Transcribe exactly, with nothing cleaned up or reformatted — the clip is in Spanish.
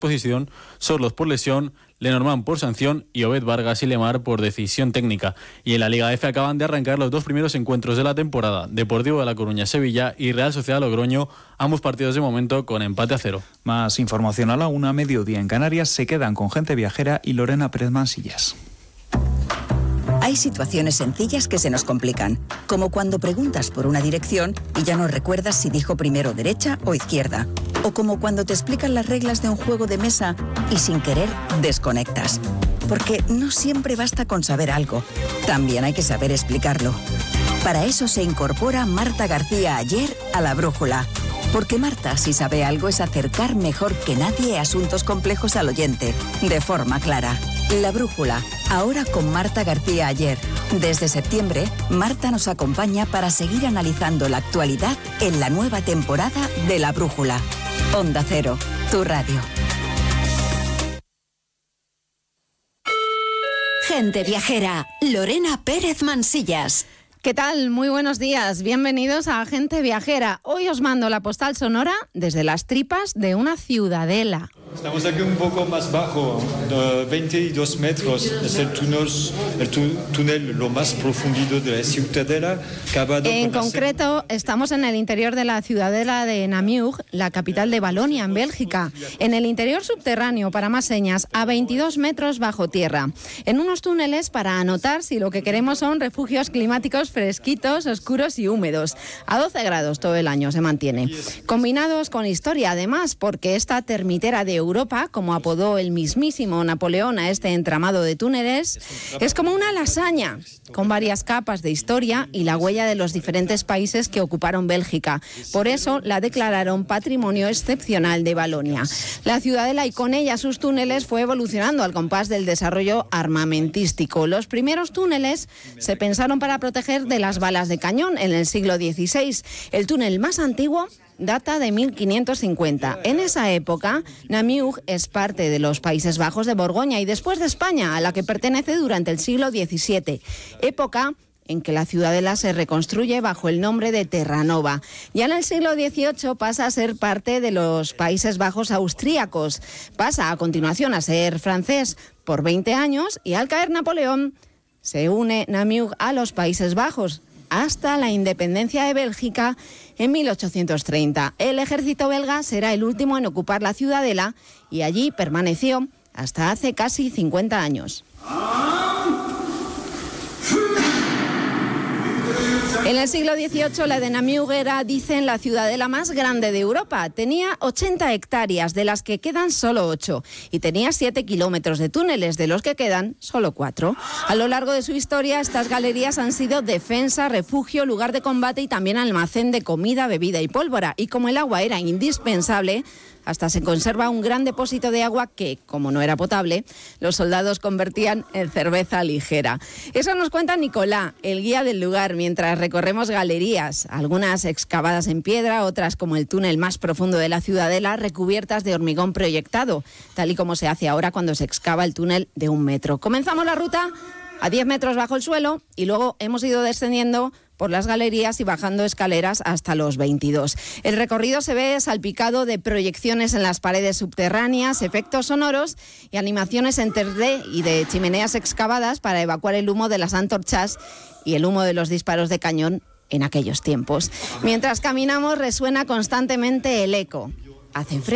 posición, Sorloz por lesión, Lenormand por sanción y Obed Vargas y Lemar por decisión técnica. Y en la Liga F acaban de arrancar los dos primeros encuentros de la temporada. Deportivo de La Coruña-Sevilla y Real Sociedad Logroño, ambos partidos de momento con empate a cero. Más información a la una, mediodía en Canarias. Se quedan con Gente Viajera y Lorena Pérez Mansillas. Hay situaciones sencillas que se nos complican, como cuando preguntas por una dirección y ya no recuerdas si dijo primero derecha o izquierda, o como cuando te explican las reglas de un juego de mesa y sin querer desconectas. Porque no siempre basta con saber algo, también hay que saber explicarlo. Para eso se incorpora Marta García Ayer a La Brújula. Porque Marta, si sabe algo, es acercar mejor que nadie asuntos complejos al oyente, de forma clara. La Brújula, ahora con Marta García Ayer. Desde septiembre, Marta nos acompaña para seguir analizando la actualidad en la nueva temporada de La Brújula. Onda Cero, tu radio. Gente Viajera, Lorena Pérez Mansillas. ¿Qué tal? Muy buenos días. Bienvenidos a Gente Viajera. Hoy os mando la postal sonora desde las tripas de una ciudadela. Estamos aquí un poco más bajo, de veintidós metros. Es el túnel, el túnel lo más profundo de la ciudadela. En concreto, estamos en el interior de la ciudadela de Namur, la capital de Valonia, en Bélgica. En el interior subterráneo, para más señas, a veintidós metros bajo tierra. En unos túneles para anotar si lo que queremos son refugios climáticos fresquitos, oscuros y húmedos. A doce grados todo el año se mantiene. Combinados con historia, además, porque esta termitera de Europa, como apodó el mismísimo Napoleón a este entramado de túneles, es como una lasaña, con varias capas de historia y la huella de los diferentes países que ocuparon Bélgica. Por eso la declararon Patrimonio Excepcional de Valonia. La ciudadela y con ella sus túneles fue evolucionando al compás del desarrollo armamentístico. Los primeros túneles se pensaron para proteger de las balas de cañón en el siglo dieciséis. El túnel más antiguo data de mil quinientos cincuenta. En esa época, Namur es parte de los Países Bajos de Borgoña y después de España, a la que pertenece durante el siglo diecisiete, época en que la ciudadela se reconstruye bajo el nombre de Terranova. Ya en el siglo dieciocho pasa a ser parte de los Países Bajos austríacos. Pasa a continuación a ser francés por veinte años y al caer Napoleón se une Namur a los Países Bajos hasta la independencia de Bélgica en mil ochocientos treinta. El ejército belga será el último en ocupar la ciudadela y allí permaneció hasta hace casi cincuenta años. En el siglo dieciocho, la de Namur era, dicen, la ciudadela más grande de Europa. Tenía ochenta hectáreas, de las que quedan solo ocho. Y tenía siete kilómetros de túneles, de los que quedan solo cuatro. A lo largo de su historia, estas galerías han sido defensa, refugio, lugar de combate y también almacén de comida, bebida y pólvora. Y como el agua era indispensable, hasta se conserva un gran depósito de agua que, como no era potable, los soldados convertían en cerveza ligera. Eso nos cuenta Nicolás, el guía del lugar, mientras recorremos galerías, algunas excavadas en piedra, otras como el túnel más profundo de la ciudadela, recubiertas de hormigón proyectado, tal y como se hace ahora cuando se excava el túnel de un metro. Comenzamos la ruta a diez metros bajo el suelo y luego hemos ido descendiendo por las galerías y bajando escaleras hasta los veintidós. El recorrido se ve salpicado de proyecciones en las paredes subterráneas, efectos sonoros y animaciones en tres D y de chimeneas excavadas para evacuar el humo de las antorchas y el humo de los disparos de cañón en aquellos tiempos. Mientras caminamos resuena constantemente el eco. Hace frío.